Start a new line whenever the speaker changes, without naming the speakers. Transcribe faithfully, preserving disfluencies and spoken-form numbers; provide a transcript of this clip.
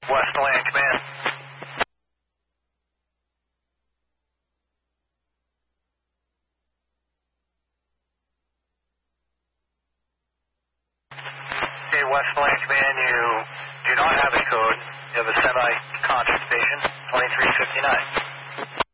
West Land Command. Okay, West Land Command, you do not have a code. You have a semi-conscious patient, twenty-three fifty-nine.